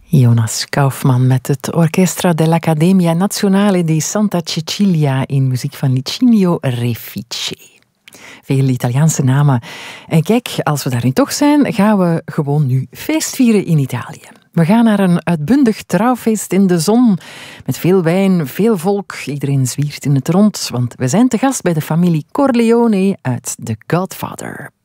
Jonas Kaufmann met het Orchestra dell'Accademia Nazionale di Santa Cecilia in muziek van Licinio Refice. Veel Italiaanse namen. En kijk, als we daar nu toch zijn, gaan we gewoon nu feest vieren in Italië. We gaan naar een uitbundig trouwfeest in de zon. Met veel wijn, veel volk. Iedereen zwiert in het rond, want we zijn te gast bij de familie Corleone uit The Godfather.